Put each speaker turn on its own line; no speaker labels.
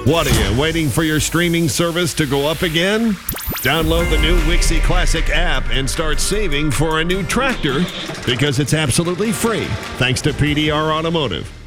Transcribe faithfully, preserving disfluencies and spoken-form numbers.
What are you, waiting for your streaming service to go up again? Download the new Wixie Classic app and start saving for a new tractor because it's absolutely free, thanks to P D R Automotive.